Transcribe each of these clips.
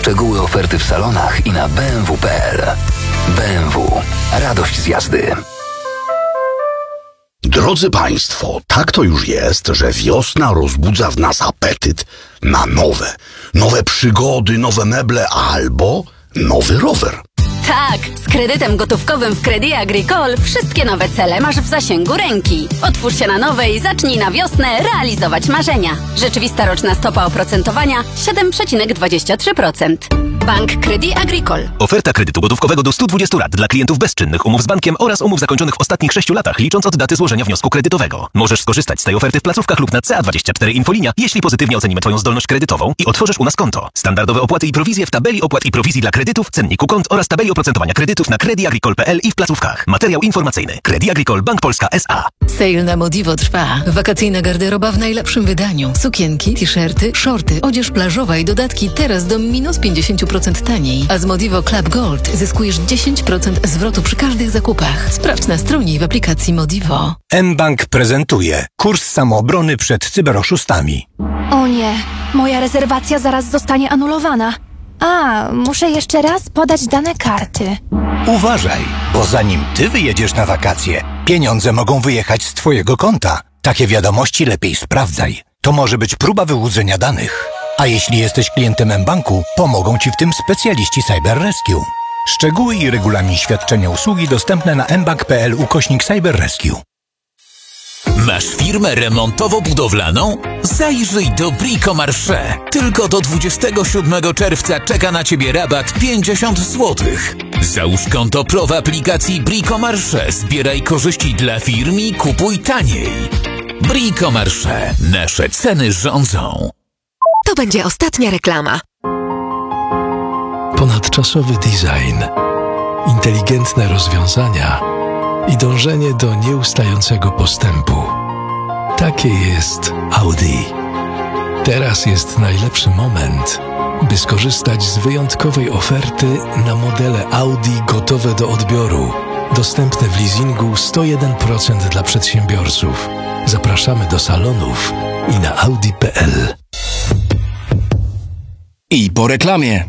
Szczegóły oferty w salonach i na bmw.pl. BMW. Radość z jazdy. Drodzy Państwo, tak to już jest, że wiosna rozbudza w nas apetyt na nowe przygody, nowe meble albo nowy rower. Tak, z kredytem gotówkowym w Crédit Agricole wszystkie nowe cele masz w zasięgu ręki. Otwórz się na nowe i zacznij na wiosnę realizować marzenia. Rzeczywista roczna stopa oprocentowania 7,23%. Bank Crédit Agricole. Oferta kredytu gotówkowego do 120 lat dla klientów bezczynnych, umów z bankiem oraz umów zakończonych w ostatnich 6 latach, licząc od daty złożenia wniosku kredytowego. Możesz skorzystać z tej oferty w placówkach lub na CA24 Infolinia, jeśli pozytywnie ocenimy Twoją zdolność kredytową i otworzysz u nas konto. Standardowe opłaty i prowizje w tabeli opłat i prowizji dla kredytów, cenniku kont oraz tabeli oprocentowania kredytów na crediagricole.pl i w placówkach. Materiał informacyjny. Crédit Agricole Bank Polska S.A. Sale na Modivo trwa. Wakacyjna garderoba w najlepszym wydaniu. Sukienki, t-shirty, shorty, odzież plażowa i dodatki teraz do minus 50% taniej. A z Modivo Club Gold zyskujesz 10% zwrotu przy każdych zakupach. Sprawdź na stronie i w aplikacji Modivo. mBank prezentuje kurs samoobrony przed cyberoszustami. O nie, moja rezerwacja zaraz zostanie anulowana. Muszę jeszcze raz podać dane karty. Uważaj, bo zanim ty wyjedziesz na wakacje, pieniądze mogą wyjechać z twojego konta. Takie wiadomości lepiej sprawdzaj. To może być próba wyłudzenia danych. A jeśli jesteś klientem mBanku, pomogą ci w tym specjaliści Cyber Rescue. Szczegóły i regulamin świadczenia usługi dostępne na mbank.pl/Cyber Rescue. Masz firmę remontowo-budowlaną? Zajrzyj do Brico Marché. Tylko do 27 czerwca czeka na Ciebie rabat 50 zł. Załóż konto Pro w aplikacji Brico Marché. Zbieraj korzyści dla firm i kupuj taniej. Brico Marché. Nasze ceny rządzą. To będzie ostatnia reklama. Ponadczasowy design, inteligentne rozwiązania i dążenie do nieustającego postępu. Takie jest Audi. Teraz jest najlepszy moment, by skorzystać z wyjątkowej oferty na modele Audi gotowe do odbioru. Dostępne w leasingu 101% dla przedsiębiorców. Zapraszamy do salonów i na audi.pl. I po reklamie.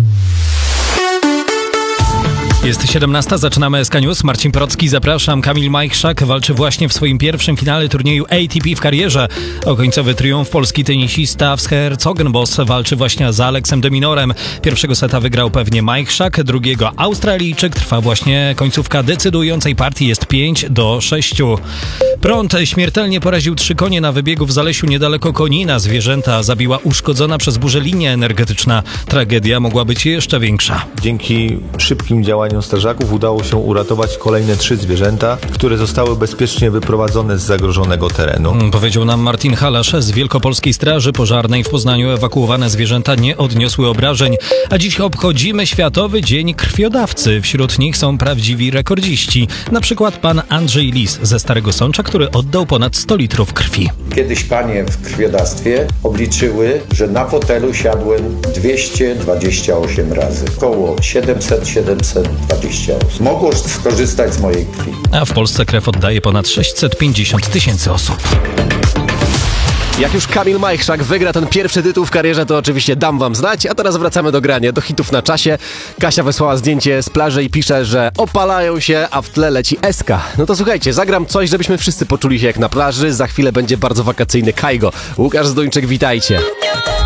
Jest 17, zaczynamy SK News. Marcin Procki, zapraszam. Kamil Majchrzak walczy właśnie w swoim pierwszym finale turnieju ATP w karierze. O końcowy triumf polski tenisista z Herzogenbosch walczy właśnie z Aleksem de Minorem. Pierwszego seta wygrał pewnie Majchrzak, drugiego Australijczyk. Trwa właśnie końcówka decydującej partii, jest 5-6. Prąd śmiertelnie poraził 3 konie na wybiegu w Zalesiu niedaleko Konina. Zwierzęta zabiła uszkodzona przez burzę linia energetyczna. Tragedia mogła być jeszcze większa. Dzięki szybkim działaniom strażaków udało się uratować kolejne 3 zwierzęta, które zostały bezpiecznie wyprowadzone z zagrożonego terenu. Powiedział nam Martin Halasz z Wielkopolskiej Straży Pożarnej. W Poznaniu ewakuowane zwierzęta nie odniosły obrażeń. A dziś obchodzimy Światowy Dzień Krwiodawcy. Wśród nich są prawdziwi rekordziści. Na przykład pan Andrzej Lis ze Starego Sącza, który oddał ponad 100 litrów krwi. Kiedyś panie w krwiodawstwie obliczyły, że na fotelu siadłem 228 razy. Około 700-728. Mogło skorzystać z mojej krwi. A w Polsce krew oddaje ponad 650 000 osób. Jak już Kamil Majchrzak wygra ten pierwszy tytuł w karierze, to oczywiście dam wam znać, a teraz wracamy do grania, do hitów na czasie. Kasia wysłała zdjęcie z plaży i pisze, że opalają się, a w tle leci SK. No to słuchajcie, zagram coś, żebyśmy wszyscy poczuli się jak na plaży. Za chwilę będzie bardzo wakacyjny Kaigo. Łukasz Zduńczyk, witajcie.